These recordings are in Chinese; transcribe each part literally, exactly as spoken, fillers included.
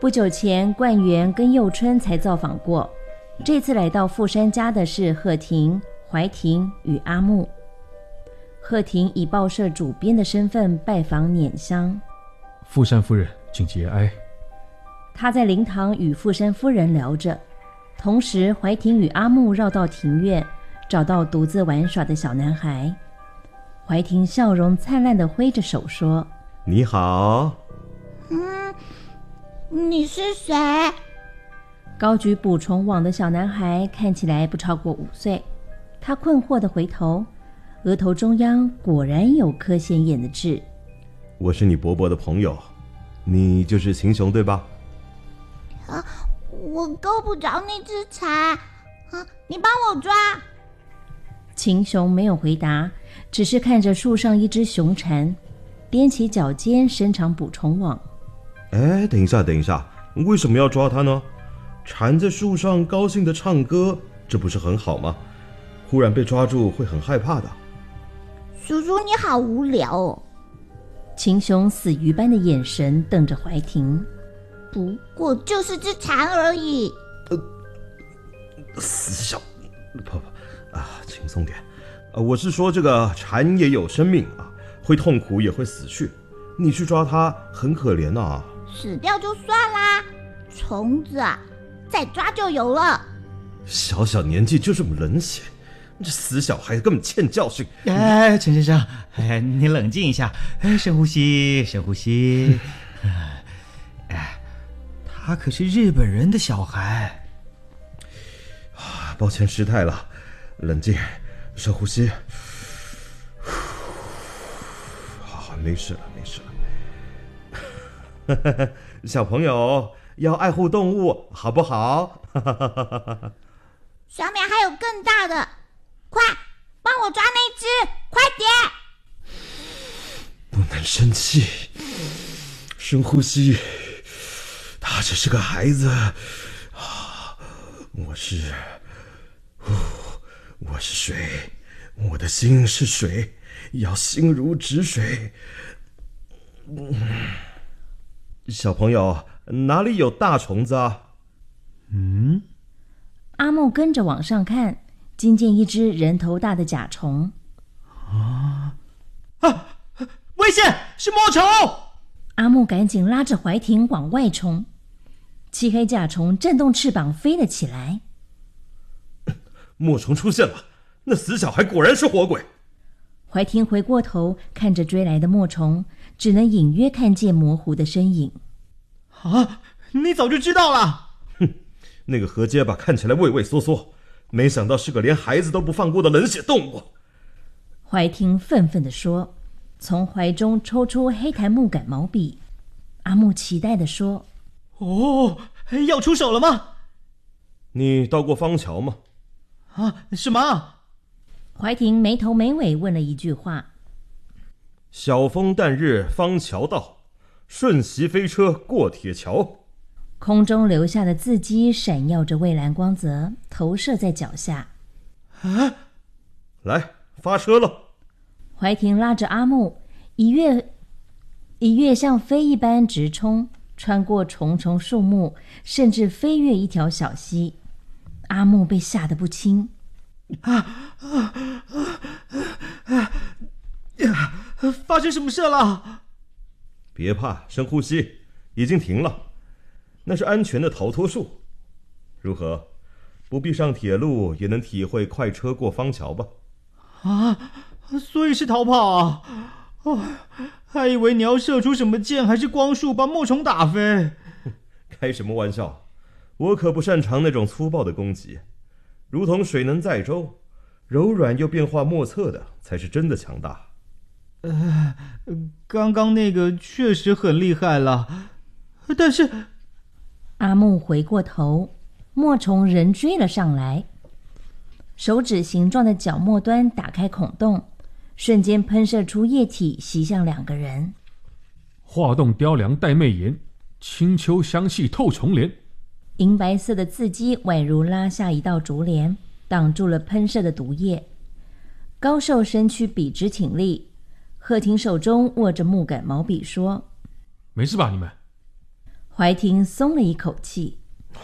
不久前，冠元跟佑春才造访过，这次来到富山家的是贺婷、怀婷与阿木。贺婷以报社主编的身份拜访碾香。 富山夫人，请节哀。 他在灵堂与富山夫人聊着，同时怀婷与阿木绕到庭院，找到独自玩耍的小男孩。怀婷笑容灿烂地挥着手说： 你好。 嗯，你是谁？ 高举捕虫网的小男孩看起来不超过五岁，他困惑地回头，额头中央果然有颗显眼的痣。 我是你伯伯的朋友，你就是秦雄对吧？ 啊，我够不着那只蝉，啊，你帮我抓。 秦雄没有回答，只是看着树上一只雄蝉，踮起脚尖伸长捕虫网。 哎，等一下等一下，为什么要抓它呢？蝉在树上高兴地唱歌，这不是很好吗？忽然被抓住会很害怕的。 叔叔你好无聊哦。 秦雄死鱼般的眼神瞪着怀婷。 不过就是只蝉而已。 呃，死小，不不啊，轻松点。啊，我是说这个蝉也有生命啊，会痛苦也会死去。你去抓它很可怜啊。 死掉就算啦，虫子啊，再抓就有了。 小小年纪就这么冷血，这死小孩根本欠教训。 哎，陈先生，哎，你冷静一下，哎，深呼吸，深呼吸。哎，他可是日本人的小孩。 啊，抱歉失态了，冷静，深呼吸。好，没事了，没事了。小朋友要爱护动物，好不好？ 上面还有更大的，快帮我抓那只，快点！ 不能生气，深呼吸。他只是个孩子啊，我是，我是水，我的心是水，要心如止水。嗯，小朋友，哪里有大虫子啊？ 嗯， 阿木跟着往上看，惊见一只人头大的甲虫。 啊啊！危险，是墨虫！ 阿木赶紧拉着怀婷往外冲。漆黑甲虫震动翅膀飞了起来。 墨虫出现了，那死小孩果然是活鬼。 怀婷回过头看着追来的墨虫，只能隐约看见模糊的身影。 啊，你早就知道了。 哼，那个河结巴看起来畏畏缩缩，没想到是个连孩子都不放过的冷血动物。 怀婷愤愤地说，从怀中抽出黑檀木杆毛笔。阿木期待地说： 哦，要出手了吗？ 你到过芳桥吗？ 啊，什么？ 怀婷没头没尾问了一句话。 晓风淡日芳桥到，瞬息飞车过铁桥。 空中留下的字迹闪耀着蔚蓝光泽，投射在脚下。 啊！ 来，发车了。 怀婷拉着阿木，一跃一跃像飞一般直冲，穿过重重树木，甚至飞越一条小溪。阿木被吓得不轻。 啊啊啊啊！呀，发生什么事了？ 别怕，深呼吸，已经停了。那是安全的逃脱术。如何？不必上铁路也能体会快车过芳桥吧？ 啊，所以是逃跑啊！哦，还以为你要射出什么箭还是光束把墨虫打飞。 开什么玩笑，我可不擅长那种粗暴的攻击。如同水能载舟，柔软又变化莫测的才是真的强大。 呃，刚刚那个确实很厉害了，但是…… 阿木回过头，墨虫仍追了上来。手指形状的角末端打开孔洞，瞬间喷射出液体，袭向两个人。 化冻雕梁带媚颜，清秋香气透重帘。 银白色的字迹宛如拉下一道竹帘，挡住了喷射的毒液。高瘦身躯笔直挺立，贺婷手中握着木杆毛笔说： 没事吧你们？ 怀廷松了一口气。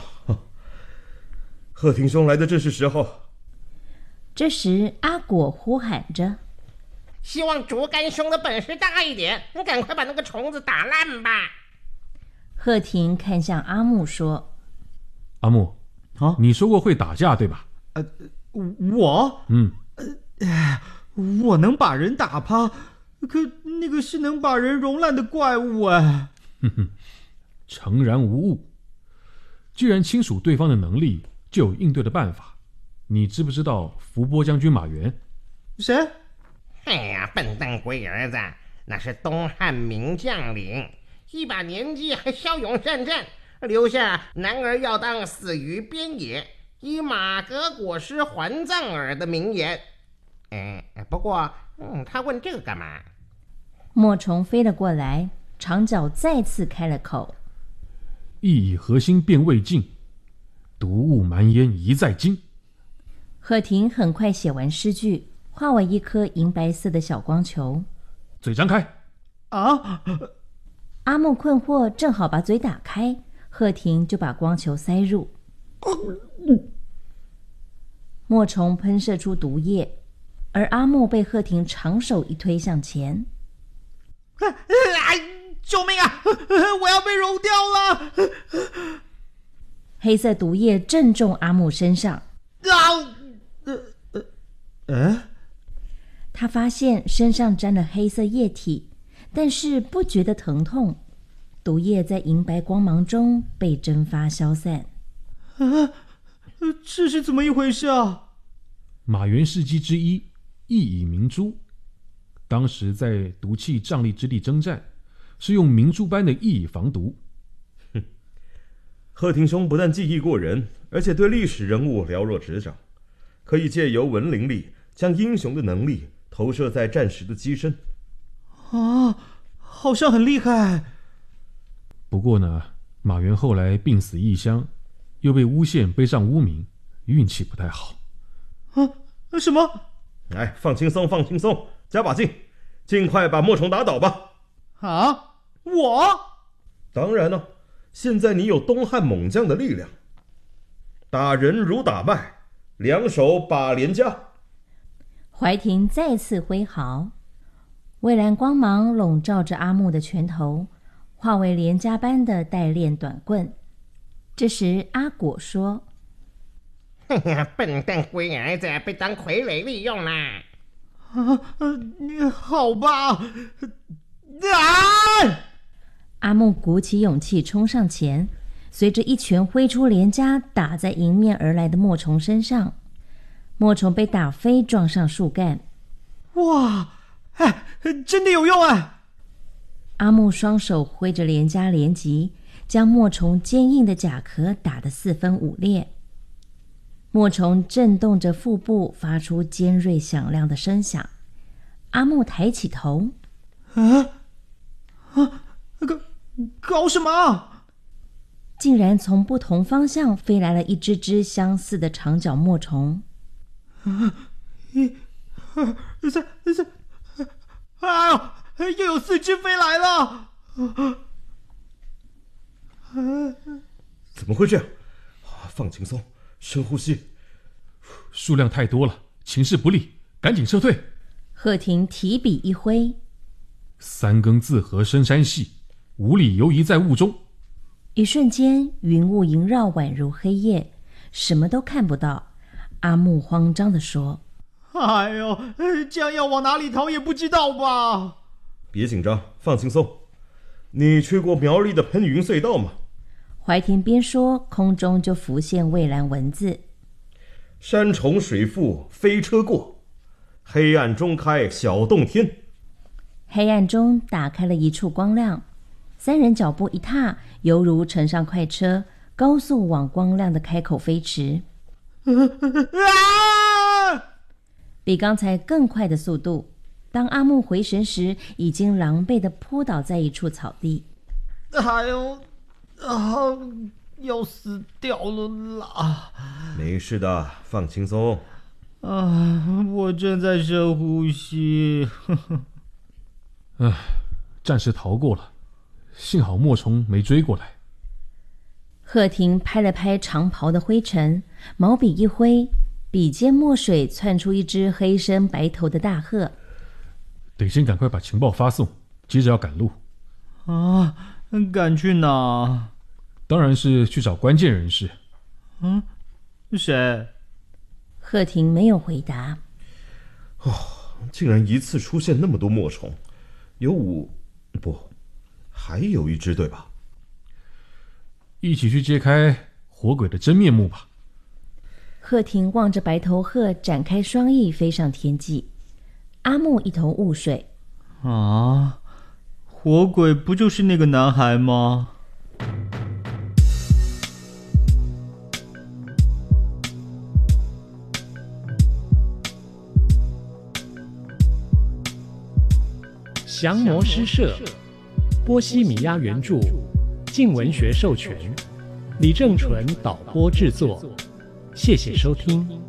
贺廷兄来的正是时候。 这时阿果呼喊着： 希望竹竿兄的本事大一点，你赶快把那个虫子打烂吧。 贺廷看向阿木说： 阿木， 啊， 你说过会打架对吧？ 呃，我， 嗯， 呃，我能把人打趴，可那个是能把人融烂的怪物啊！ 哼哼，诚然无误。既然清楚对方的能力，就有应对的办法。你知不知道伏波将军马援？ 谁？ 哎呀，笨蛋龟儿子，那是东汉名将领，一把年纪还骁勇善战，留下男儿要当死于边野，以马革裹尸还葬耳的名言。哎，不过，嗯，他问这个干嘛？ 莫虫飞了过来，长角再次开了口： 意以核心便未尽，毒物蛮烟一再惊。 贺廷很快写完诗句，化为一颗银白色的小光球。 嘴张开！ 啊！ 阿木困惑，正好把嘴打开，贺廷就把光球塞入。墨虫喷射出毒液，而阿木被贺廷长手一推向前。 哎，救命啊！我要被融掉了！ 黑色毒液正中阿木身上。 啊！呃呃，呃， 他发现身上沾了黑色液体，但是不觉得疼痛。毒液在银白光芒中被蒸发消散。 啊，这是怎么一回事啊？ 马援事迹之一，意以明珠。当时在毒气瘴疠之地征战，是用明珠般的意以防毒。 哼，贺廷兄不但技艺过人，而且对历史人物了若指掌，可以借由文灵力将英雄的能力投射在战时的机身。 啊，好像很厉害。 不过呢，马援后来病死异乡，又被诬陷背上污名，运气不太好。 啊，什么？ 哎，放轻松，放轻松，加把劲，尽快把莫虫打倒吧。 啊，我？ 当然了，现在你有东汉猛将的力量，打人如打麦，两手把连家。 怀廷再次挥毫，蔚蓝光芒笼罩着阿木的拳头，化为连家般的带链短棍。这时阿果说： 哎呀，笨蛋龟儿子被当傀儡利用啦！ 啊，呃，好吧。啊！ 阿木鼓起勇气冲上前，随着一拳挥出连家，打在迎面而来的墨虫身上。墨虫被打飞，撞上树干。 哇，哎，真的有用啊！ 阿木双手挥着连家连击，将墨虫坚硬的甲壳打得四分五裂。墨虫震动着腹部，发出尖锐响亮的声响。阿木抬起头， 啊啊，搞搞什么？ 竟然从不同方向飞来了一只只相似的长角墨虫。 啊，一、二、三、四，哎呦，又有四只飞来了！ 怎么会这样？放轻松，深呼吸。 数量太多了，情势不利，赶紧撤退。 贺廷提笔一挥， 三更自合深山系，无理游移在雾中。 一瞬间，云雾萦绕，宛如黑夜，什么都看不到。阿木慌张地说： 哎呦，这样要往哪里逃也不知道吧？ 别紧张，放轻松。你去过苗栗的喷云隧道吗？ 怀廷边说，空中就浮现蔚蓝文字： 山重水复飞车过，黑暗中开小洞天。 黑暗中打开了一处光亮，三人脚步一踏，犹如乘上快车，高速往光亮的开口飞驰。 啊！ 比刚才更快的速度。当阿木回神时，已经狼狈地扑倒在一处草地。 哎呦，啊，要死掉了啦！ 没事的，放轻松。 啊，我正在深呼吸。 唉，暂时逃过了，幸好墨虫没追过来。 贺廷拍了拍长袍的灰尘，毛笔一挥，笔尖墨水窜出一只黑身白头的大鹤。 得先赶快把情报发送，接着要赶路。 啊，赶去哪？ 当然是去找关键人士。 嗯，谁？ 贺廷没有回答。 哦，竟然一次出现那么多墨虫，有五，不，还有一只，对吧？ 一起去揭开火鬼的真面目吧。 贺廷望着白头鹤展开双翼飞上天际，阿木一头雾水。 啊，火鬼不就是那个男孩吗？ 降魔诗社，波西米亚原著，静文学授权，李正淳导播制作，谢谢收听。